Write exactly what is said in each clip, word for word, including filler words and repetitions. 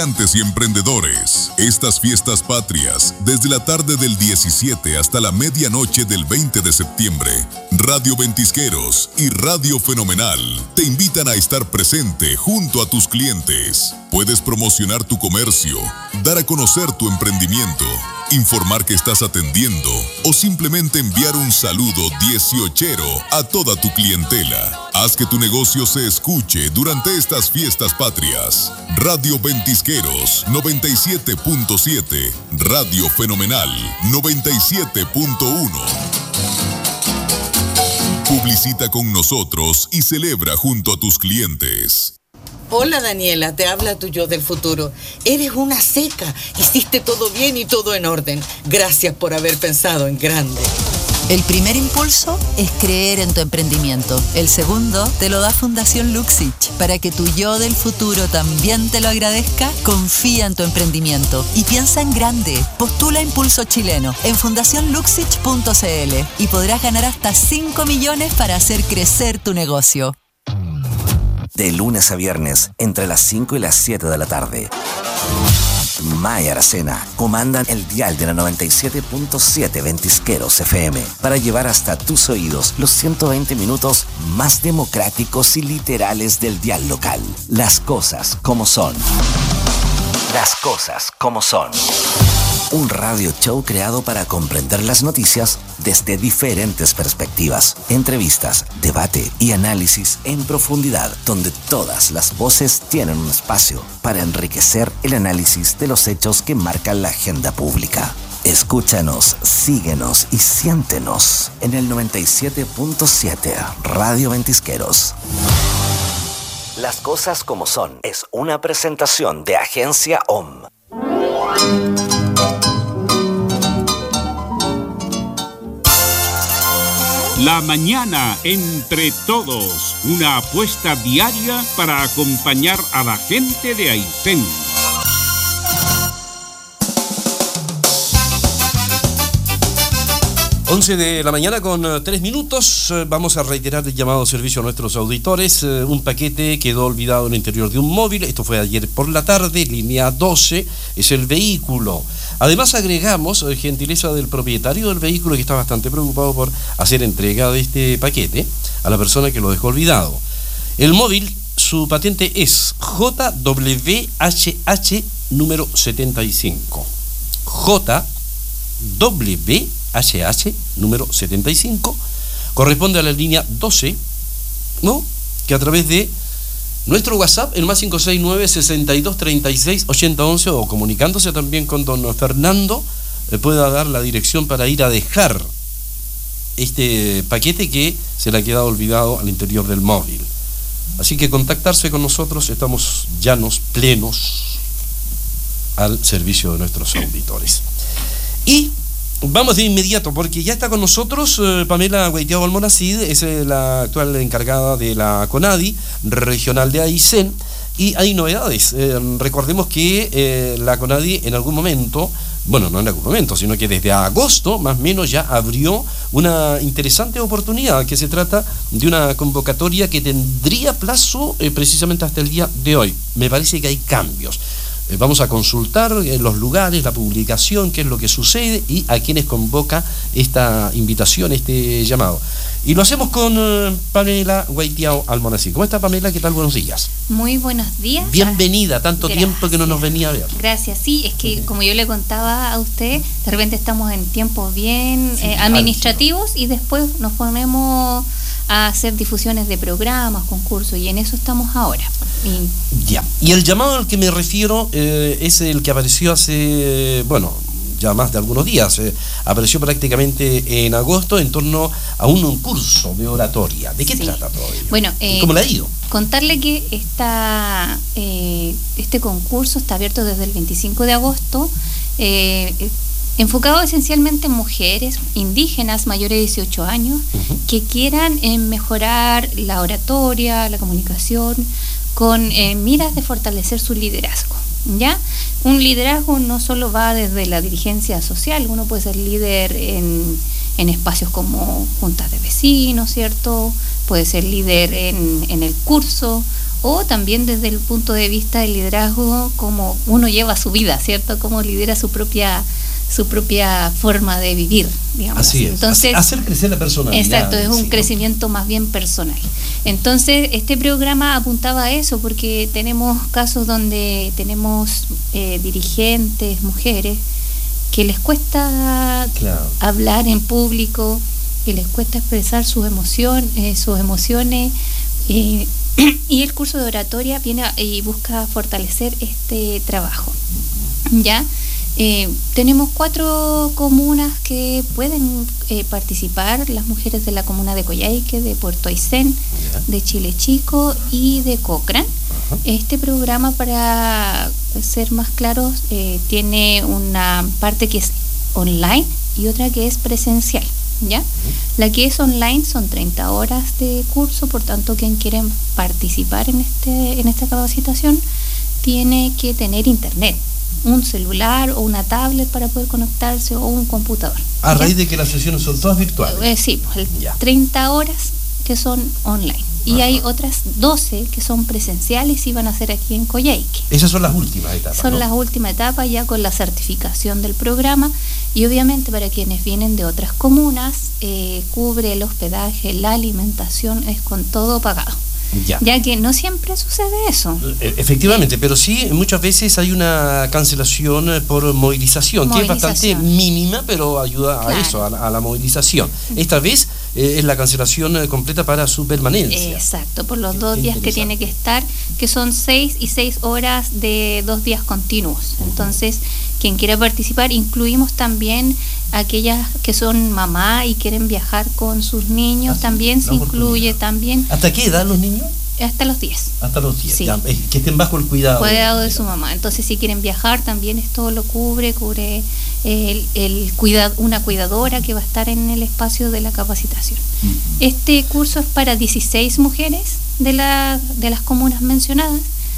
y emprendedores. Estas fiestas patrias, desde la tarde del diecisiete hasta la medianoche del veinte de septiembre, Radio Ventisqueros y Radio Fenomenal te invitan a estar presente junto a tus clientes. Puedes promocionar tu comercio, dar a conocer tu emprendimiento, informar que estás atendiendo o simplemente enviar un saludo dieciochero a toda tu clientela. Haz que tu negocio se escuche durante estas fiestas patrias. Radio Ventisqueros noventa y siete punto siete, Radio Fenomenal noventa y siete punto uno. Publicita con nosotros y celebra junto a tus clientes. Hola Daniela, te habla tu yo del futuro. Eres una seca, hiciste todo bien y todo en orden. Gracias por haber pensado en grande. El primer impulso es creer en tu emprendimiento. El segundo te lo da Fundación Luxich. Para que tu yo del futuro también te lo agradezca, confía en tu emprendimiento y piensa en grande. Postula Impulso Chileno en fundación luxich punto c l y podrás ganar hasta cinco millones para hacer crecer tu negocio. De lunes a viernes, entre las cinco y las siete de la tarde. May Aracena comandan el dial de la noventa y siete punto siete Ventisqueros F M para llevar hasta tus oídos los ciento veinte minutos más democráticos y literales del dial local. Las cosas como son. Las cosas como son. Un radio show creado para comprender las noticias desde diferentes perspectivas. Entrevistas, debate y análisis en profundidad, donde todas las voces tienen un espacio para enriquecer el análisis de los hechos que marcan la agenda pública. Escúchanos, síguenos y siéntenos en el noventa y siete punto siete Radio Ventisqueros. Las cosas como son es una presentación de Agencia O M. La mañana entre todos, una apuesta diaria para acompañar a la gente de Aysén. once de la mañana con tres minutos. Vamos a reiterar el llamado servicio a nuestros auditores. Un paquete quedó olvidado en el interior de un móvil. Esto fue ayer por la tarde. Línea doce es el vehículo. Además agregamos gentileza del propietario del vehículo, que está bastante preocupado por hacer entrega de este paquete a la persona que lo dejó olvidado. El móvil, su patente es J W H H número setenta y cinco. J W H H número setenta y cinco, corresponde a la línea doce, ¿no? Que a través de nuestro WhatsApp, el más cinco seis nueve, sesenta y dos, treinta y seis, ochenta, once, o comunicándose también con don Fernando, le pueda dar la dirección para ir a dejar este paquete que se le ha quedado olvidado al interior del móvil. Así que contactarse con nosotros, estamos llanos, plenos al servicio de nuestros auditores. Y vamos de inmediato, porque ya está con nosotros eh, Pamela Guaitiao Almonacid, es eh, la actual encargada de la CONADI regional de Aysén, y hay novedades. Eh, recordemos que eh, la CONADI en algún momento, bueno, no en algún momento, sino que desde agosto más o menos ya abrió una interesante oportunidad, que se trata de una convocatoria que tendría plazo eh, precisamente hasta el día de hoy. Me parece que hay cambios. Vamos a consultar los lugares, la publicación, qué es lo que sucede y a quienes convoca esta invitación, este llamado. Y lo hacemos con uh, Pamela Guaitiao Almonacid. ¿Cómo está, Pamela? ¿Qué tal? Buenos días. Muy buenos días. Bienvenida, tanto Gracias. tiempo que no nos venía a ver. Gracias, sí, es que como yo le contaba a usted, de repente estamos en tiempos bien sí, eh, administrativos y después nos ponemos a hacer difusiones de programas, concursos, y en eso estamos ahora. Y... Ya, y el llamado al que me refiero eh, es el que apareció hace, bueno, ya más de algunos días, eh, apareció prácticamente en agosto en torno a un curso de oratoria. ¿De qué sí. trata todo ello? Bueno, eh, ¿cómo le ha ido? Contarle que esta, eh, este concurso está abierto desde el veinticinco de agosto, eh, enfocado esencialmente en mujeres indígenas mayores de dieciocho años uh-huh. que quieran eh, mejorar la oratoria, la comunicación, con eh, miras de fortalecer su liderazgo, ¿ya? Un liderazgo no solo va desde la dirigencia social, uno puede ser líder en, en espacios como juntas de vecinos, ¿cierto? Puede ser líder en, en el curso o también desde el punto de vista del liderazgo, cómo uno lleva su vida, ¿cierto? Cómo lidera su propia su propia forma de vivir, digamos. Así es. Entonces, hacer crecer la personalidad. Exacto, es un sí, crecimiento ¿no? más bien personal. Entonces, este programa apuntaba a eso, porque tenemos casos donde tenemos eh, dirigentes, mujeres, que les cuesta claro. hablar en público, que les cuesta expresar sus emociones, eh, sus emociones, eh, y el curso de oratoria viene a, y busca fortalecer este trabajo. ¿Ya? Eh, tenemos cuatro comunas que pueden eh, participar, las mujeres de la comuna de Coyhaique, de Puerto Aysén, yeah. de Chile Chico y de Cochrane. Uh-huh. Este programa, para ser más claros, eh, tiene una parte que es online y otra que es presencial, ¿ya? Uh-huh. La que es online son treinta horas de curso, por tanto quien quiere participar en este en esta capacitación tiene que tener internet, un celular o una tablet para poder conectarse, o un computador. A raíz de que las sesiones son todas virtuales. Eh, sí, pues, treinta horas que son online. Y Ajá. hay otras doce que son presenciales y van a ser aquí en Coyhaique. Esas son las últimas etapas. Son ¿no? las últimas etapas, ya con la certificación del programa. Y obviamente para quienes vienen de otras comunas, eh, cubre el hospedaje, la alimentación, es con todo pagado. Ya. ya que no siempre sucede eso. Efectivamente, pero sí muchas veces hay una cancelación por movilización, movilización. que es bastante mínima, pero ayuda claro. a eso, a la, a la movilización. Esta vez eh, es la cancelación completa para su permanencia. Exacto, por los dos días que tiene que estar, que son seis y seis horas de dos días continuos. Entonces, quien quiera participar, incluimos también aquellas que son mamá y quieren viajar con sus niños, ah, también se incluye también. ¿Hasta qué edad los niños? Hasta los diez. Hasta los diez, sí. ya, que estén bajo el cuidado. Cuidado de su mamá. Entonces, si quieren viajar, también esto lo cubre, cubre el, el cuidado, una cuidadora que va a estar en el espacio de la capacitación. Uh-huh. Este curso es para dieciséis mujeres de, la, de las comunas mencionadas.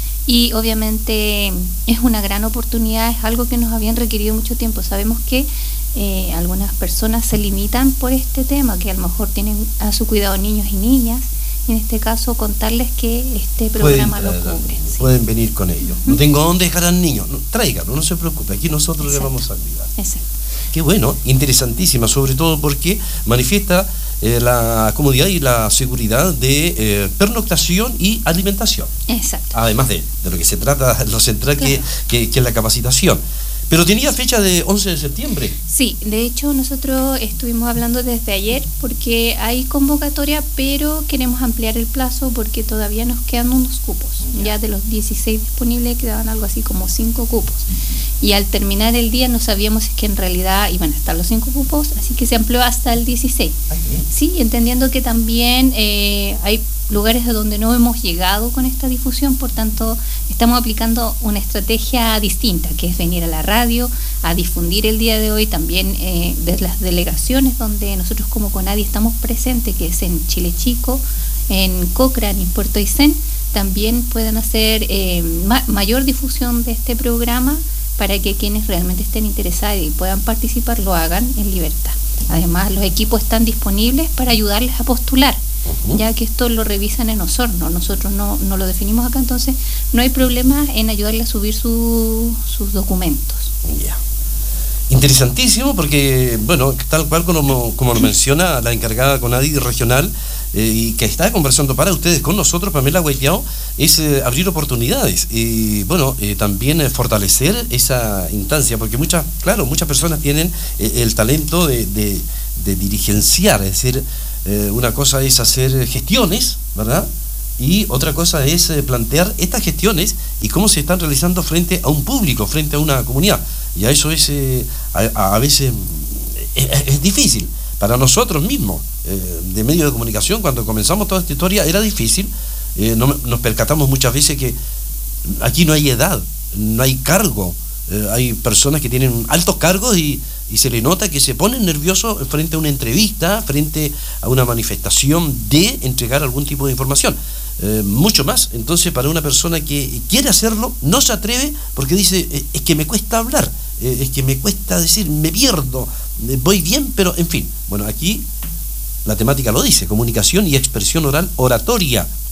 Y obviamente es una gran oportunidad, es algo que nos habían requerido mucho tiempo. Sabemos que eh, algunas personas se limitan por este tema, que a lo mejor tienen a su cuidado niños y niñas. En este caso, contarles que este programa lo cubre. Sí. Pueden venir con ellos. ¿Mm? No tengo dónde dejar al niño. No, tráiganlo, no se preocupe. Aquí nosotros Exacto. le vamos a ayudar. Exacto. Qué bueno, interesantísima, sobre todo porque manifiesta eh, la comodidad y la seguridad de eh, pernoctación y alimentación. Exacto. Además de, de lo que se trata, lo central claro. que, que, que es la capacitación. Pero tenía fecha de once de septiembre. Sí, de hecho nosotros estuvimos hablando desde ayer porque hay convocatoria, pero queremos ampliar el plazo porque todavía nos quedan unos cupos. Ya de los dieciséis disponibles quedaban algo así como cinco cupos. Y al terminar el día no sabíamos que en realidad iban a estar los cinco cupos, así que se amplió hasta el dieciséis. Sí, entendiendo que también eh, hay lugares de donde no hemos llegado con esta difusión, por tanto estamos aplicando una estrategia distinta, que es venir a la radio a difundir el día de hoy, también eh, de las delegaciones donde nosotros como CONADI estamos presentes, que es en Chile Chico, en Cochrane y Puerto Aysén, también puedan hacer eh, ma- mayor difusión de este programa para que quienes realmente estén interesados y puedan participar lo hagan en libertad. Además, los equipos están disponibles para ayudarles a postular, uh-huh. ya que esto lo revisan en Osorno, nosotros no, no lo definimos acá, entonces no hay problema en ayudarles a subir su, sus documentos. Ya. Yeah. Interesantísimo porque, bueno, tal cual como, como lo menciona la encargada CONADI regional, eh, y que está conversando para ustedes con nosotros, Pamela Guaitiao, es eh, abrir oportunidades y, bueno, eh, también eh, fortalecer esa instancia, porque muchas, claro, muchas personas tienen eh, el talento de, de, de dirigenciar, es decir, eh, una cosa es hacer gestiones, ¿verdad? Y otra cosa es eh, plantear estas gestiones y cómo se están realizando frente a un público, frente a una comunidad. Y a eso es, eh, a, a veces es, es difícil. Para nosotros mismos, eh, de medios de comunicación, cuando comenzamos toda esta historia, era difícil. Eh, no, nos percatamos muchas veces que aquí no hay edad, no hay cargo. Eh, hay personas que tienen altos cargos y, y se le nota que se ponen nerviosos frente a una entrevista, frente a una manifestación de entregar algún tipo de información. Eh, mucho más. Entonces, para una persona que quiere hacerlo, no se atreve porque dice, eh, es que me cuesta hablar, eh, es que me cuesta decir, me pierdo, eh, voy bien, pero en fin. Bueno, aquí la temática lo dice, comunicación y expresión oral oratoria,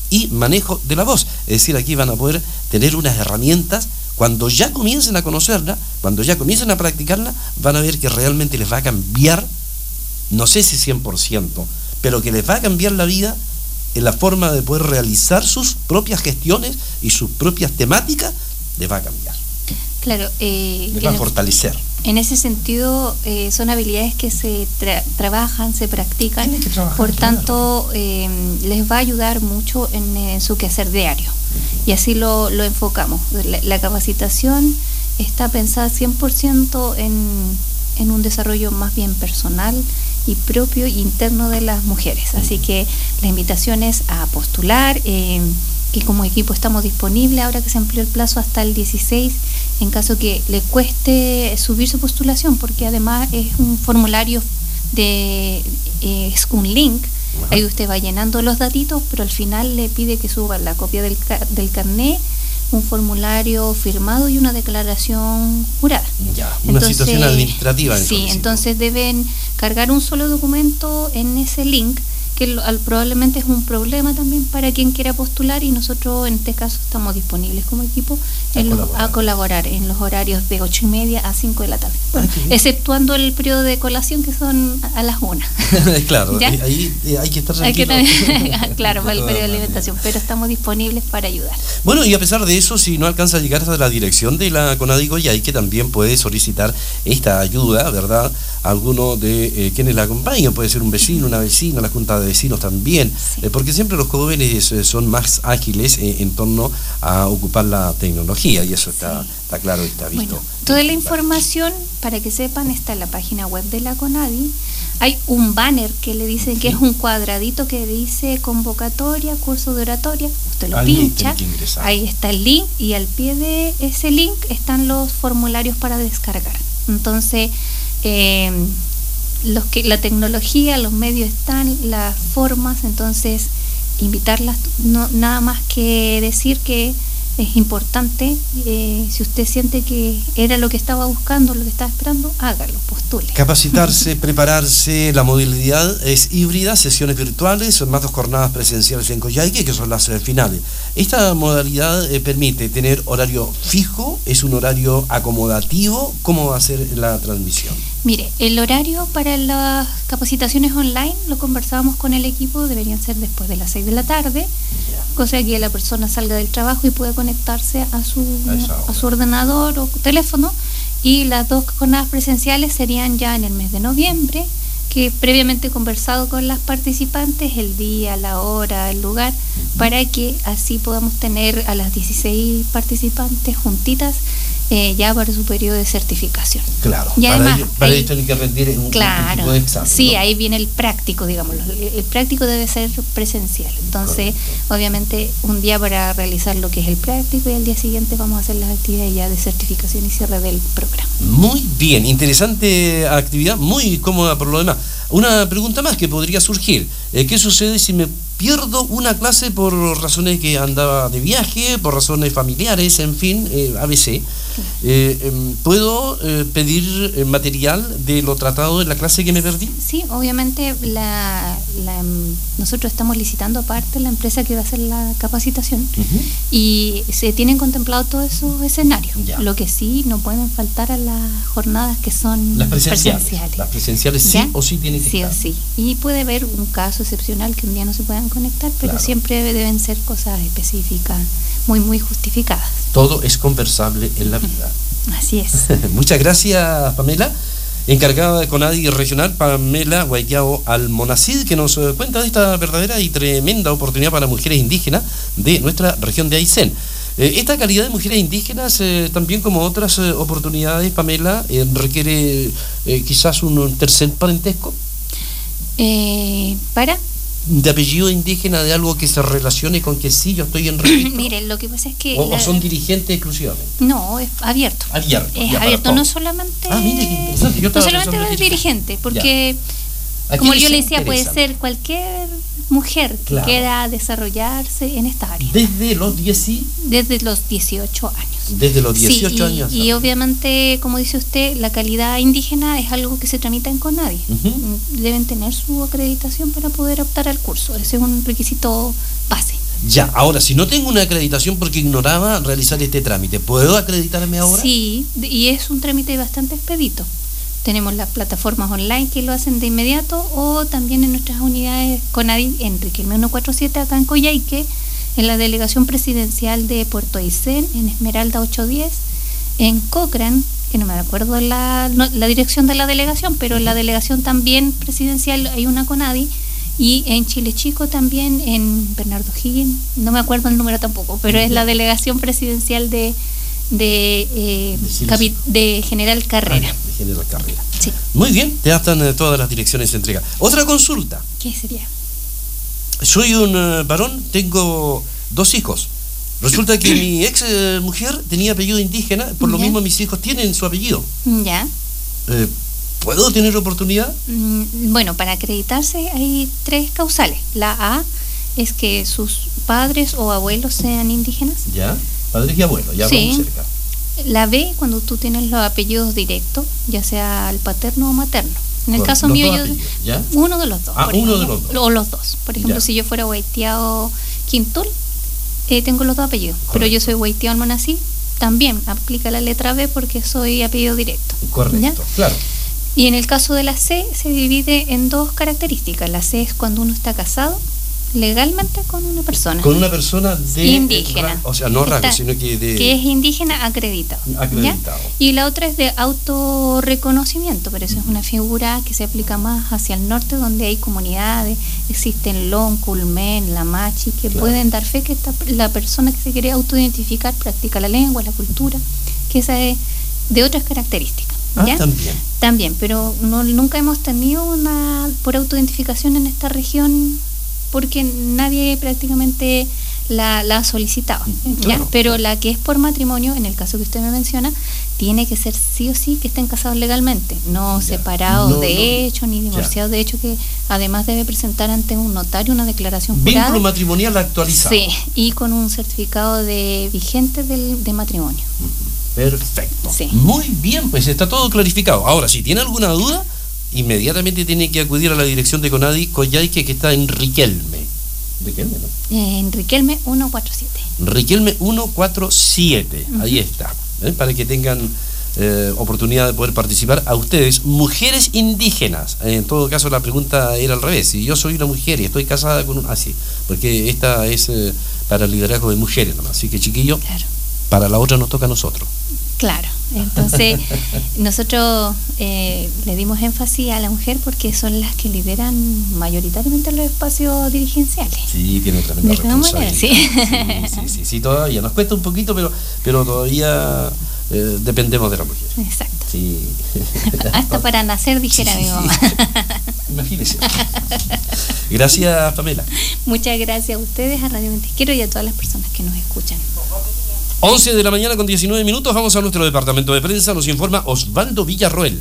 y manejo de la voz. Es decir, aquí van a poder tener unas herramientas. Cuando ya comiencen a conocerla, cuando ya comiencen a practicarla, van a ver que realmente les va a cambiar, no sé si cien por ciento, pero que les va a cambiar la vida en la forma de poder realizar sus propias gestiones y sus propias temáticas, les va a cambiar. Claro. Eh, les va a fortalecer. En ese sentido, eh, son habilidades que se tra trabajan, se practican, trabajar, por tanto, claro. eh, les va a ayudar mucho en, en su quehacer diario. Y así lo, lo enfocamos. La, la capacitación está pensada cien por ciento en, en un desarrollo más bien personal y propio e interno de las mujeres. Así que la invitación es a postular, eh, que como equipo estamos disponibles ahora que se amplió el plazo hasta el dieciséis, en caso que le cueste subir su postulación, porque además es un formulario de eh, es un link. Ajá. Ahí usted va llenando los datitos, pero al final le pide que suba la copia del, del carnet, un formulario firmado y una declaración jurada. Ya, una entonces, situación administrativa. Sí, solicito. Entonces deben cargar un solo documento en ese link, que lo, al, probablemente es un problema también para quien quiera postular, y nosotros en este caso estamos disponibles como equipo a, en colaborar. Los, a colaborar en los horarios de ocho y media a cinco de la tarde, bueno, ah, exceptuando el periodo de colación, que son a las una. Claro, ¿ya? Ahí eh, hay que estar tranquilo. Hay que también, claro, para el periodo de alimentación, pero estamos disponibles para ayudar. Bueno, y a pesar de eso, si no alcanza a llegar hasta la dirección de la CONADI Coyhaique, que también puede solicitar esta ayuda, ¿verdad? Alguno de eh, quienes la acompañan, puede ser un vecino, una vecina, la junta de vecinos también, sí. eh, porque siempre los jóvenes eh, son más ágiles eh, en torno a ocupar la tecnología, y eso está, sí. está claro y está visto. Bueno, toda la información, para que sepan, está en la página web de la CONADI. Hay un banner que le dicen que sí. es un cuadradito que dice convocatoria, curso de oratoria. Usted lo ahí pincha, ahí está el link, y al pie de ese link están los formularios para descargar. Entonces, eh, los que la tecnología, los medios están, las formas, entonces invitarlas, no, nada más que decir que es importante, eh, si usted siente que era lo que estaba buscando, lo que estaba esperando, hágalo, postule. Capacitarse, prepararse, la modalidad es híbrida, sesiones virtuales, son más dos jornadas presenciales en Coyhaique, que son las eh, finales. Esta modalidad eh, permite tener horario fijo, es un horario acomodativo. ¿Cómo va a ser la transmisión? Mire, el horario para las capacitaciones online, lo conversábamos con el equipo, deberían ser después de las seis de la tarde, yeah. cosa que la persona salga del trabajo y pueda conectarse a su, a su ordenador o teléfono, y las dos jornadas presenciales serían ya en el mes de noviembre, que previamente he conversado con las participantes, el día, la hora, el lugar, uh-huh. para que así podamos tener a las dieciséis participantes juntitas, Eh, ya para su periodo de certificación. Claro, y además, para ello, para ello tienen que rendir en un, claro, un tipo de examen. Sí, ¿no? Ahí viene el práctico, digámoslo. El práctico debe ser presencial. Entonces, correcto. Obviamente, un día para realizar lo que es el práctico, y al día siguiente vamos a hacer las actividades ya de certificación y cierre del programa. Muy bien, interesante actividad, muy cómoda por lo demás. Una pregunta más que podría surgir. Eh, ¿Qué sucede si me pierdo una clase por razones que andaba de viaje, por razones familiares, en fin, eh, A B C? Eh, eh, ¿Puedo eh, pedir eh, material de lo tratado en la clase que me perdí? Sí, obviamente la, la, nosotros estamos licitando aparte la empresa que va a hacer la capacitación, uh-huh. y se tienen contemplados todos esos escenarios. Ya. Lo que sí no pueden faltar a las jornadas que son las presenciales. presenciales. Las presenciales sí ¿Ya? o sí tienen que sí estar. Sí o sí. Y puede haber un caso excepcional que un día no se puedan conectar, pero claro. siempre deben ser cosas específicas, muy, muy justificadas. Todo es conversable en la vida. Así es. Muchas gracias, Pamela. Encargada de CONADI Regional, Pamela Guayao Almonacid, que nos cuenta de esta verdadera y tremenda oportunidad para mujeres indígenas de nuestra región de Aysén. Eh, esta calidad de mujeres indígenas, eh, también como otras eh, oportunidades, Pamela, eh, requiere eh, quizás un tercer parentesco. Eh, ¿Para? De apellido indígena, de algo que se relacione con que sí, yo estoy en registro. Miren, lo que pasa es que... ¿O, la... o son dirigentes exclusivamente? No, es abierto. Abierto. Es abierto, no solamente... Ah, mire, qué interesante. Yo no solamente dirigente, porque, como yo le decía, puede ser cualquier mujer que claro. quiera desarrollarse en esta área. ¿Desde los diez y... Desde los dieciocho años. Desde los dieciocho sí, y, años. Y obviamente, como dice usted, la calidad indígena es algo que se tramita en CONADI. Uh-huh. Deben tener su acreditación para poder optar al curso. Ese es un requisito base. Ya, ahora, si no tengo una acreditación porque ignoraba realizar este trámite, ¿puedo acreditarme ahora? Sí, y es un trámite bastante expedito. Tenemos las plataformas online que lo hacen de inmediato, o también en nuestras unidades CONADI en Riquelme ciento cuarenta y siete, acá en Coyhaique, en la delegación presidencial de Puerto Aysén, en Esmeralda ochocientos diez, en Cochrane, que no me acuerdo la, no, la dirección de la delegación, pero en la delegación también presidencial hay una CONADI, y en Chile Chico también, en Bernardo Higgins, no me acuerdo el número tampoco, pero es la delegación presidencial de de, eh, de, capi, de General Carrera. Ah, de General Carrera. Sí. Muy bien, te están eh, todas las direcciones de entrega. Otra consulta. ¿Qué sería? Soy un uh, varón, tengo dos hijos. Resulta que mi ex eh, mujer tenía apellido indígena, por lo ¿Ya? mismo mis hijos tienen su apellido. Ya. Eh, ¿Puedo tener oportunidad? Mm, bueno, para acreditarse hay tres causales. La A es que sus padres o abuelos sean indígenas. Ya, padres y abuelos, ya Sí. vamos cerca. La B, cuando tú tienes los apellidos directos, ya sea el paterno o materno. En el Con caso los mío, dos yo apellidos, ¿ya? uno de los dos. Ah, por uno ejemplo, de los dos. O los dos. Por ejemplo, Ya. si yo fuera Huaiteado Quintul, eh, tengo los dos apellidos. Pero yo soy Huaiteado Almonací, también aplica la letra B porque soy apellido directo. Correcto, ¿Ya? claro. Y en el caso de la C, se divide en dos características. La C es cuando uno está casado legalmente con una persona. Con una persona de... Indígena. O sea, no rasgo, Está- sino que de... que es indígena acreditado. ¿ya? Acreditado. Y la otra es de autorreconocimiento, pero eso es una figura que se aplica más hacia el norte, donde hay comunidades, existen Lon, Culmen, La Machi, que Claro. pueden dar fe que esta, la persona que se quiere autoidentificar practica la lengua, la cultura, que esa es de otras características. Ah, ¿ya? también. También, pero no, nunca hemos tenido una por autoidentificación en esta región porque nadie prácticamente la, la ha solicitado. ¿ya? Claro. Pero la que es por matrimonio, en el caso que usted me menciona, tiene que ser sí o sí que estén casados legalmente, no Ya. separados No, de no. hecho, ni divorciados de hecho, que además debe presentar ante un notario una declaración jurada. Vínculo matrimonial actualizado. Sí, y con un certificado de vigente del, de matrimonio. Perfecto. Sí. Muy bien, pues está todo clarificado. Ahora, si tiene alguna duda, inmediatamente tiene que acudir a la dirección de CONADI Coyhaique, que está en Riquelme. Riquelme, ¿no? En Riquelme ciento cuarenta y siete. Riquelme ciento cuarenta y siete. Ujú. Ahí está. ¿eh? Para que tengan eh, oportunidad de poder participar. A ustedes, mujeres indígenas. En todo caso, la pregunta era al revés. Si yo soy una mujer y estoy casada con un... Ah, sí, porque esta es eh, para el liderazgo de mujeres nomás. Así que, chiquillo, Claro. para la otra nos toca a nosotros. Claro, entonces nosotros eh, le dimos énfasis a la mujer porque son las que lideran mayoritariamente los espacios dirigenciales. Sí, tiene tremenda De todas maneras, responsabilidad. Sí, sí, sí, sí, todavía nos cuesta un poquito, pero, pero todavía eh, dependemos de la mujer. Exacto. Sí. Hasta para nacer, dijera Sí, mi sí, mamá. sí. Imagínese. Gracias, Pamela. Muchas gracias a ustedes, a Radio Ventisquero y a todas las personas que nos escuchan. once de la mañana con diecinueve minutos, vamos a nuestro departamento de prensa, nos informa Osvaldo Villarroel.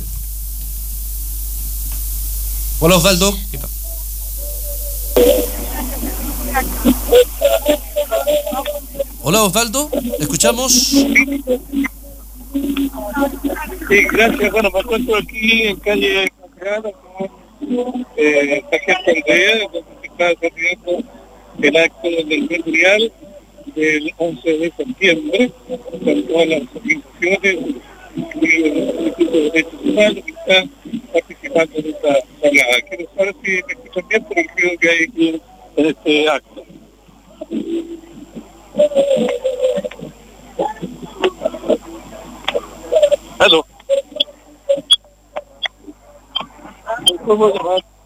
Hola, Osvaldo. ¿Qué tal? Hola, Osvaldo, ¿escuchamos? Sí, gracias. Bueno, me encuentro aquí en calle Congregadas con eh, Sargento Aldea, donde se está desarrollando el acto del memorial del once de septiembre, con todas las organizaciones, incluido el Instituto de Derechos Humanos, que están participando en esta jornada. Quiero saber si me escuchan bien por el ruido que hay aquí en este acto. Aló. ¿Cómo llamar?